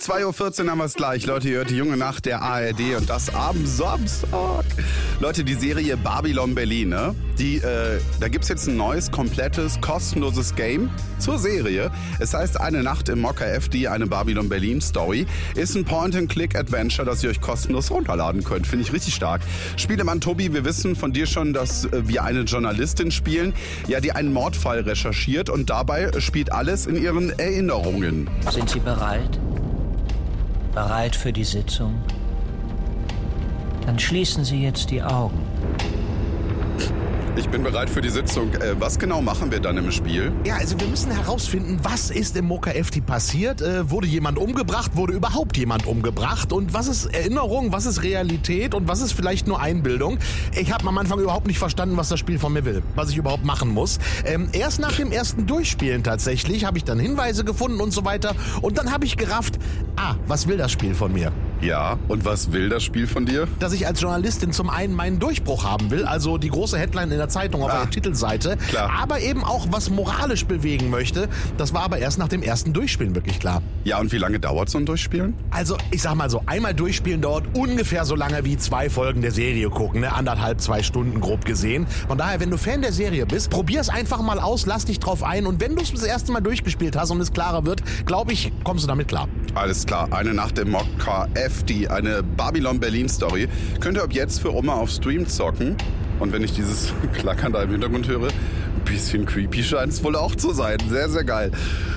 2.14 Uhr haben wir es gleich. Leute, ihr hört die junge Nacht der ARD und das am Samstag. Leute, die Serie Babylon Berlin, ne? Da gibt's jetzt ein neues, komplettes, kostenloses Game zur Serie. Es heißt Eine Nacht im Mokka FD, eine Babylon Berlin Story. Ist ein Point-and-Click-Adventure, das ihr euch kostenlos runterladen könnt. Finde ich richtig stark. Spielemann Tobi, wir wissen von dir schon, dass wir eine Journalistin spielen, ja, die einen Mordfall recherchiert und dabei spielt alles in ihren Erinnerungen. Sind Sie bereit? Bereit für die Sitzung? Dann schließen Sie jetzt die Augen. Ich bin bereit für die Sitzung. Was genau machen wir dann im Spiel? Ja, also wir müssen herausfinden, was ist im Mokka FD passiert? Wurde jemand umgebracht? Wurde überhaupt jemand umgebracht? Und was ist Erinnerung? Was ist Realität? Und was ist vielleicht nur Einbildung? Ich habe am Anfang überhaupt nicht verstanden, was das Spiel von mir will. Was ich überhaupt machen muss. Erst nach dem ersten Durchspielen tatsächlich habe ich dann Hinweise gefunden und so weiter. Und dann habe ich gerafft, was will das Spiel von mir? Ja, und was will das Spiel von dir? Dass ich als Journalistin zum einen meinen Durchbruch haben will, also die große Headline in der Zeitung auf der Titelseite, klar. Aber eben auch was moralisch bewegen möchte. Das war aber erst nach dem ersten Durchspielen wirklich klar. Ja, und wie lange dauert so ein Durchspielen? Also, ich sag mal so, einmal durchspielen dauert ungefähr so lange wie 2 Folgen der Serie gucken, ne? 1,5, 2 Stunden grob gesehen. Von daher, wenn du Fan der Serie bist, probier's einfach mal aus, lass dich drauf ein und wenn du es das erste Mal durchgespielt hast und es klarer wird, glaube ich, kommst du damit klar. Alles klar, Eine Nacht im Mokka FD, eine Babylon Berlin Story. Könnt ihr ab jetzt für Oma auf Stream zocken. Und wenn ich dieses Klackern da im Hintergrund höre, ein bisschen creepy scheint es wohl auch zu sein. Sehr, sehr geil.